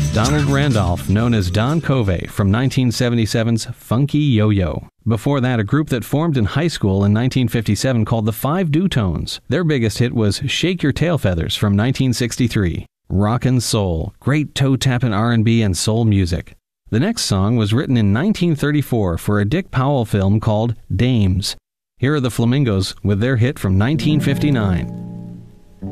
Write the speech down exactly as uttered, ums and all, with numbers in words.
Donald Randolph, known as Don Covey, from nineteen seventy-seven's Funky Yo-Yo. Before that, a group that formed in high school in nineteen fifty-seven called the Five Dutones. Their biggest hit was Shake Your Tail Feathers from nineteen sixty-three. Rockin' Soul, great toe-tapping R and B and soul music. The next song was written in nineteen thirty-four for a Dick Powell film called Dames. Here are the Flamingos with their hit from nineteen fifty-nine.